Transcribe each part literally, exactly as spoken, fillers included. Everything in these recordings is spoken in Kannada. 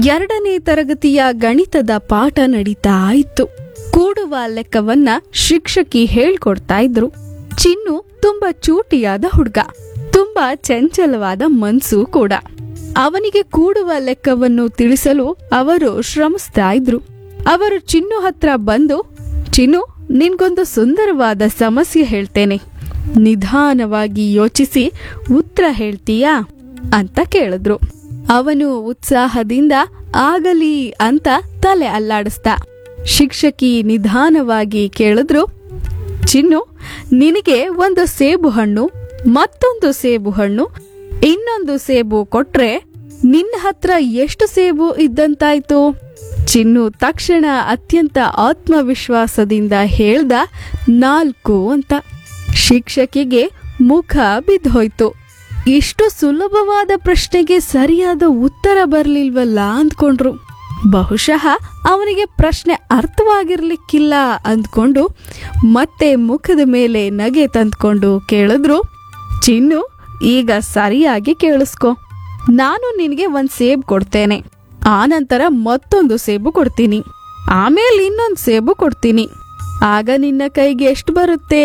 ಎರಡನೇ ತರಗತಿಯ ಗಣಿತದ ಪಾಠ ನಡೀತಾ ಇತ್ತು. ಕೂಡುವ ಲೆಕ್ಕವನ್ನ ಶಿಕ್ಷಕಿ ಹೇಳ್ಕೊಡ್ತಾ ಇದ್ರು. ಚಿನ್ನು ತುಂಬಾ ಚೂಟಿಯಾದ ಹುಡುಗ, ತುಂಬಾ ಚಂಚಲವಾದ ಮನ್ಸು ಕೂಡ. ಅವನಿಗೆ ಕೂಡುವ ಲೆಕ್ಕವನ್ನು ತಿಳಿಸಲು ಅವರು ಶ್ರಮಿಸ್ತಾ ಇದ್ರು. ಅವರು ಚಿನ್ನು ಹತ್ರ ಬಂದು, ಚಿನ್ನು, ನಿನ್ಗೊಂದು ಸುಂದರವಾದ ಸಮಸ್ಯೆ ಹೇಳ್ತೇನೆ, ನಿಧಾನವಾಗಿ ಯೋಚಿಸಿ ಉತ್ತರ ಹೇಳ್ತೀಯಾ ಅಂತ ಕೇಳಿದ್ರು. ಅವನು ಉತ್ಸಾಹದಿಂದ ಆಗಲಿ ಅಂತ ತಲೆ ಅಲ್ಲಾಡಿಸ್ದ. ಶಿಕ್ಷಕಿ ನಿಧಾನವಾಗಿ ಕೇಳಿದ್ರು, ಚಿನ್ನು, ನಿನಗೆ ಒಂದು ಸೇಬು ಹಣ್ಣು, ಮತ್ತೊಂದು ಸೇಬು ಹಣ್ಣು, ಇನ್ನೊಂದು ಸೇಬು ಕೊಟ್ರೆ ನಿನ್ನ ಹತ್ರ ಎಷ್ಟು ಸೇಬು ಇದ್ದಂತಾಯ್ತು? ಚಿನ್ನು ತಕ್ಷಣ ಅತ್ಯಂತ ಆತ್ಮವಿಶ್ವಾಸದಿಂದ ಹೇಳ್ದ, ನಾಲ್ಕು ಅಂತ. ಶಿಕ್ಷಕಿಗೆ ಮುಖ ಬಿದ್ದೋಯ್ತು. ಇಷ್ಟು ಸುಲಭವಾದ ಪ್ರಶ್ನೆಗೆ ಸರಿಯಾದ ಉತ್ತರ ಬರ್ಲಿಲ್ವಲ್ಲ ಅಂದ್ಕೊಂಡ್ರು. ಬಹುಶಃ ಅವನಿಗೆ ಪ್ರಶ್ನೆ ಅರ್ಥವಾಗಿರ್ಲಿಕ್ಕಿಲ್ಲ ಅಂದ್ಕೊಂಡು ಮತ್ತೆ ಮುಖದ ಮೇಲೆ ನಗೆ ತಂದ್ಕೊಂಡು ಕೇಳಿದ್ರು, ಚಿನ್ನು, ಈಗ ಸರಿಯಾಗಿ ಕೇಳಿಸ್ಕೊ. ನಾನು ನಿನಗೆ ಒಂದ್ ಸೇಬು ಕೊಡ್ತೇನೆ, ಆನಂತರ ಮತ್ತೊಂದು ಸೇಬು ಕೊಡ್ತೀನಿ, ಆಮೇಲೆ ಇನ್ನೊಂದು ಸೇಬು ಕೊಡ್ತೀನಿ. ಆಗ ನಿನ್ನ ಕೈಗೆ ಎಷ್ಟು ಬರುತ್ತೆ?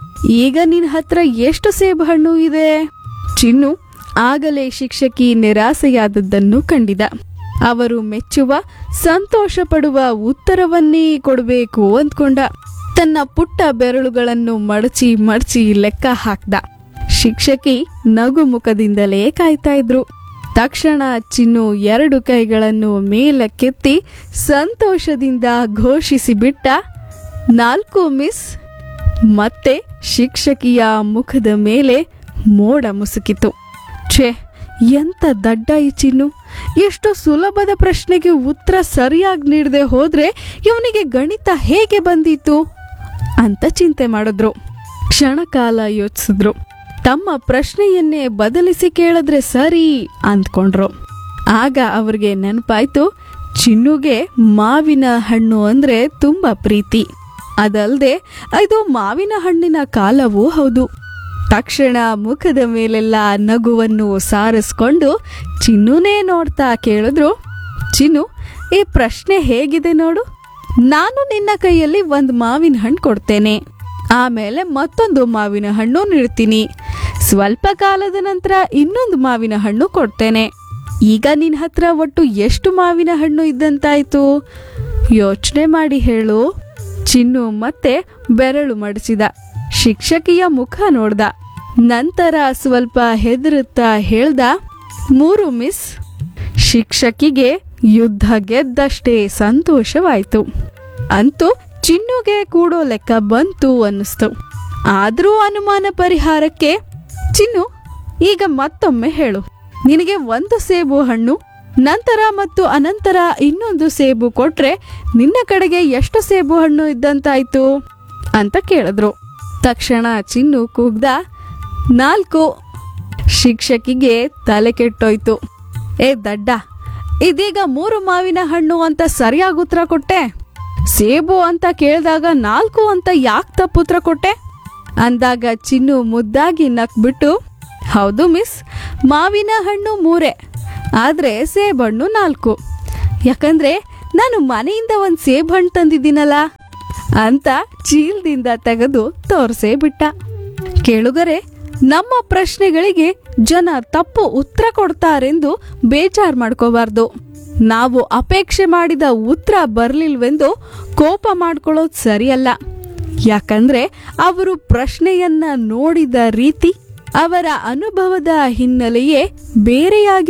ಈಗ ನಿನ್ನ ಹತ್ರ ಎಷ್ಟು ಸೇಬು ಹಣ್ಣು ಇದೆ? ಚಿನ್ನು ಆಗಲೇ ಶಿಕ್ಷಕಿ ನಿರಾಸೆಯಾದದ್ದನ್ನು ಕಂಡಿದ. ಅವರು ಮೆಚ್ಚುವ, ಸಂತೋಷ ಪಡುವ ಉತ್ತರವನ್ನೇ ಕೊಡಬೇಕು ಅಂದ್ಕೊಂಡ. ತನ್ನ ಪುಟ್ಟ ಬೆರಳುಗಳನ್ನು ಮಡಚಿ ಮಡಚಿ ಲೆಕ್ಕ ಹಾಕ್ದ. ಶಿಕ್ಷಕಿ ನಗು ಮುಖದಿಂದಲೇ ಕಾಯ್ತಾ ಇದ್ರು. ತಕ್ಷಣ ಚಿನ್ನು ಎರಡು ಕೈಗಳನ್ನು ಮೇಲಕ್ಕೆತ್ತಿ ಸಂತೋಷದಿಂದ ಘೋಷಿಸಿ ಬಿಟ್ಟ, ನಾಲ್ಕು ಮಿಸ್. ಮತ್ತೆ ಶಿಕ್ಷಕಿಯ ಮುಖದ ಮೇಲೆ ಮೋಡ ಮುಸುಕಿತು. ಛೇ, ಎಂತ ದಡ್ಡ ಈ ಚಿನ್ನು! ಎಷ್ಟು ಸುಲಭದ ಪ್ರಶ್ನೆಗೆ ಉತ್ತರ ಸರಿಯಾಗಿ ನೀಡದೆ ಹೋದ್ರೆ ಇವನಿಗೆ ಗಣಿತ ಹೇಗೆ ಬಂದಿತ್ತು ಅಂತ ಚಿಂತೆ ಮಾಡಿದ್ರು. ಕ್ಷಣಕಾಲ ಯೋಚಿಸಿದ್ರು. ತಮ್ಮ ಪ್ರಶ್ನೆಯನ್ನೇ ಬದಲಿಸಿ ಕೇಳಿದ್ರೆ ಸರಿ ಅಂದ್ಕೊಂಡ್ರು. ಆಗ ಅವ್ರಿಗೆ ನೆನಪಾಯ್ತು, ಚಿನ್ನುಗೆ ಮಾವಿನ ಹಣ್ಣು ಅಂದ್ರೆ ತುಂಬಾ ಪ್ರೀತಿ. ಅದಲ್ದೆ ಇದು ಮಾವಿನ ಹಣ್ಣಿನ ಕಾಲವೂ ಹೌದು. ತಕ್ಷಣ ಮುಖದ ಮೇಲೆಲ್ಲ ನಗುವನ್ನು ಸಾರಿಸ್ಕೊಂಡು ಚಿನ್ನುನೇ ನೋಡ್ತಾ ಕೇಳಿದ್ರು, ಚಿನ್ನು, ಈ ಪ್ರಶ್ನೆ ಹೇಗಿದೆ ನೋಡು. ನಾನು ನಿನ್ನ ಕೈಯಲ್ಲಿ ಒಂದು ಮಾವಿನ ಹಣ್ಣು ಕೊಡ್ತೇನೆ, ಆಮೇಲೆ ಮತ್ತೊಂದು ಮಾವಿನ ಹಣ್ಣು ನೀಡ್ತೀನಿ, ಸ್ವಲ್ಪ ಕಾಲದ ನಂತರ ಇನ್ನೊಂದು ಮಾವಿನ ಹಣ್ಣು ಕೊಡ್ತೇನೆ. ಈಗ ನಿನ್ನ ಹತ್ರ ಒಟ್ಟು ಎಷ್ಟು ಮಾವಿನ ಹಣ್ಣು ಇದ್ದಂತಾಯ್ತು? ಯೋಚನೆ ಮಾಡಿ ಹೇಳು. ಚಿನ್ನು ಮತ್ತೆ ಬೆರಳು ಮಡಚಿದ. ಶಿಕ್ಷಕಿಯ ಮುಖ ನೋಡ್ದ. ನಂತರ ಸ್ವಲ್ಪ ಹೆದರುತ್ತಾ ಹೇಳ್ದ, ಮೂರು ಮಿಸ್. ಶಿಕ್ಷಕಿಗೆ ಯುದ್ಧ ಗೆದ್ದಷ್ಟೇ ಸಂತೋಷವಾಯ್ತು. ಅಂತೂ ಚಿನ್ನುಗೆ ಕೂಡೋ ಲೆಕ್ಕ ಬಂತು ಅನ್ನಿಸ್ತು. ಆದ್ರೂ ಅನುಮಾನ ಪರಿಹಾರಕ್ಕೆ, ಚಿನ್ನು, ಈಗ ಮತ್ತೊಮ್ಮೆ ಹೇಳು. ನಿನಗೆ ಒಂದು ಸೇಬು ಹಣ್ಣು, ನಂತರ ಮತ್ತು ಅನಂತರ ಇನ್ನೊಂದು ಸೇಬು ಕೊಟ್ರೆ ನಿನ್ನ ಕಡೆಗೆ ಎಷ್ಟು ಸೇಬು ಹಣ್ಣು ಇದ್ದಂತಾಯ್ತು ಅಂತ ಕೇಳಿದ್ರು. ತಕ್ಷಣ ಚಿನ್ನು ಕೂಗ್ದ, ನಾಲ್ಕು. ಶಿಕ್ಷಕಿಗೆ ತಲೆ ಕೆಟ್ಟೋಯ್ತು. ಏ ದಡ್ಡ, ಇದೀಗ ಮೂರು ಮಾವಿನ ಹಣ್ಣು ಅಂತ ಸರಿಯಾಗಿ ಉತ್ತರ ಕೊಟ್ಟೆ. ಸೇಬು ಅಂತ ಕೇಳಿದಾಗ ನಾಲ್ಕು ಅಂತ ಯಾಕೆ ತಪ್ಪುತ್ತರ ಕೊಟ್ಟೆ ಅಂದಾಗ ಚಿನ್ನು ಮುದ್ದಾಗಿ ನಕ್ಬಿಟ್ಟು, ಹೌದು ಮಿಸ್, ಮಾವಿನ ಹಣ್ಣು ಮೂರೇ, ಆದ್ರೆ ಸೇಬಣ್ಣು ನಾಲ್ಕು. ಯಾಕಂದ್ರೆ ನಾನು ಮನೆಯಿಂದ ಒಂದು ಸೇಬು ಹಣ್ಣು ತಂದಿದ್ದೀನಲ್ಲ ಅಂತ ಚೀಲದಿಂದ ತೆಗೆದು ತೋರ್ಸೇ ಬಿಟ್ಟ. ಕೇಳುಗರೆ, ನಮ್ಮ ಪ್ರಶ್ನೆಗಳಿಗೆ ಜನ ತಪ್ಪು ಉತ್ತರ ಕೊಡ್ತಾರೆಂದು ಬೇಜಾರು ಮಾಡ್ಕೋಬಾರ್ದು. ನಾವು ಅಪೇಕ್ಷೆ ಮಾಡಿದ ಉತ್ತರ ಬರ್ಲಿಲ್ವೆಂದು ಕೋಪ ಮಾಡ್ಕೊಳ್ಳೋದು ಸರಿಯಲ್ಲ. ಯಾಕಂದ್ರೆ ಅವರು ಪ್ರಶ್ನೆಯನ್ನ ನೋಡಿದ ರೀತಿ, ಅವರ ಅನುಭವದ ಹಿನ್ನೆಲೆಯೇ ಬೇರೆಯಾಗಿ